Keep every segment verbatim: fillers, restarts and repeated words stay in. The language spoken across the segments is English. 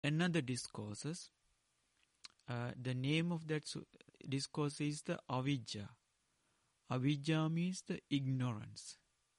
another discourses. Uh, the name of that su- discourse is the Avijja. Avijja means the ignorance.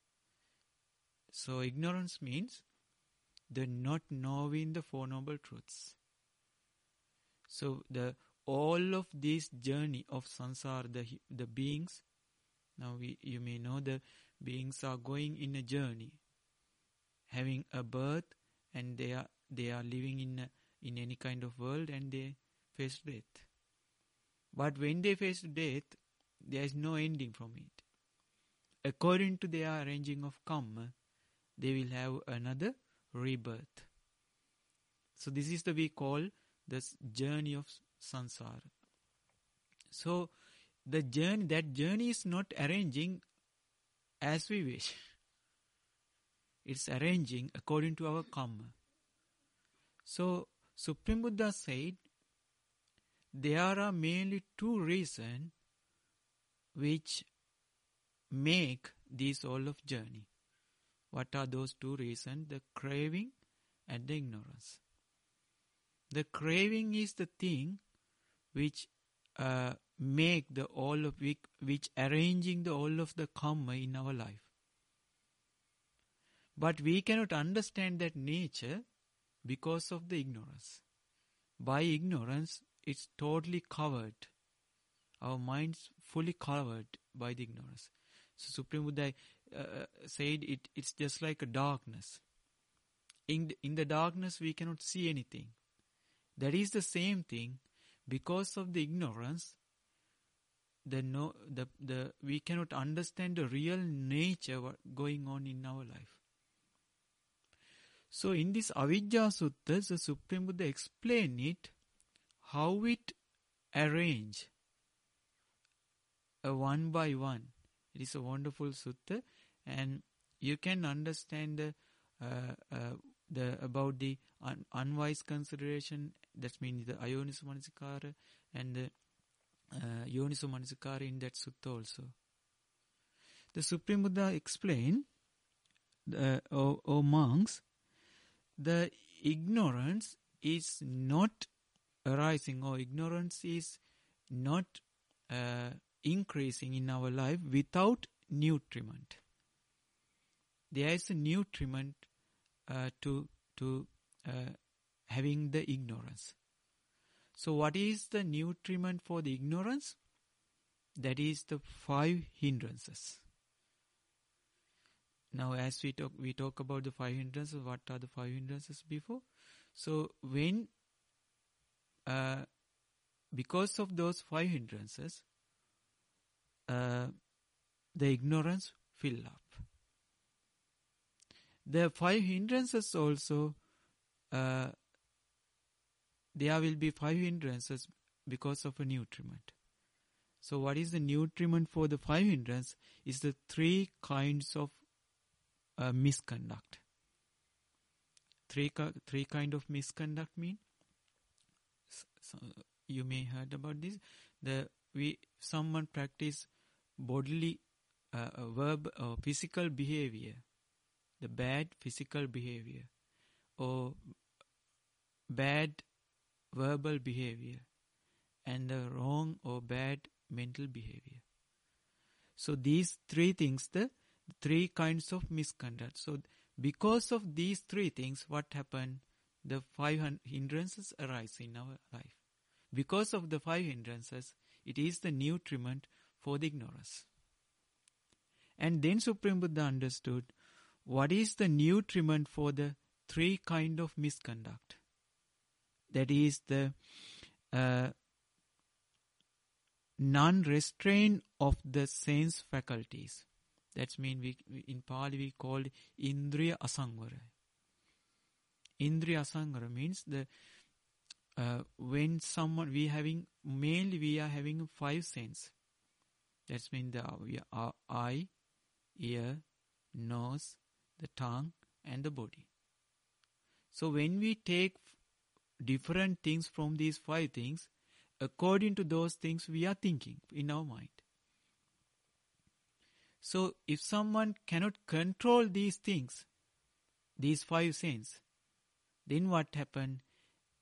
So ignorance means the not knowing the Four Noble Truths. So the all of this journey of samsara, the the beings, now we, you may know the beings are going in a journey, having a birth, and they are they are living in a, in any kind of world, and they face death. But when they face death, there is no ending from it. According to their arranging of karma, they will have another rebirth. So this is the we call this journey of samsara. So the journey, that journey is not arranging as we wish. It's arranging according to our karma. So Supreme Buddha said, there are mainly two reasons which make this all of journey. What are those two reasons? The craving and the ignorance. The craving is the thing which uh, make the all of which, which arranging the all of the karma in our life. But we cannot understand that nature because of the ignorance. By ignorance, it's totally covered. Our mind's fully covered by the ignorance. So Supreme Buddha uh, said it, it's just like a darkness. In the, in the darkness, we cannot see anything. That is the same thing. Because of the ignorance, the no, the the we cannot understand the real nature what going on in our life. So in this Avijja Sutta, the Supreme Buddha explain it, how it arrange a one by one. It is a wonderful sutta, and you can understand the uh, uh, the about the un- unwise consideration. That means the Ayoniso Manasikara and the uh, Yoniso Manasikara in that sutta also. The Supreme Buddha explained, uh, O, o monks, the ignorance is not arising, or ignorance is not uh, increasing in our life without nutriment. There is a nutriment uh, to to uh, having the ignorance. So what is the nutriment for the ignorance? That is the five hindrances. Now as we talk, we talk about the five hindrances. What are the five hindrances before? So when, uh, because of those five hindrances, uh, the ignorance fill up. The five hindrances also, uh, there will be five hindrances because of a nutriment. So what is the nutriment for the five hindrances? Is the three kinds of uh, misconduct. Three three kind of misconduct mean. So you may heard about this. The we someone practice bodily, uh, verb or physical behavior, the bad physical behavior, or bad verbal behavior, and the wrong or bad mental behavior. So these three things, the three kinds of misconduct. So because of these three things, what happened? The five hindrances arise in our life. Because of the five hindrances, it is the nutriment for the ignorance. And then Supreme Buddha understood what is the nutriment for the three kind of misconduct. That is the uh, non-restraint of the sense faculties. That means we, we, in Pali we call Indriya Asangvara. Indriya Asangvara means the uh, when someone we having mainly we are having five sense. That means the we are eye, ear, nose, the tongue, and the body. So when we take different things from these five things, according to those things we are thinking in our mind. So if someone cannot control these things, these five senses, then what happens?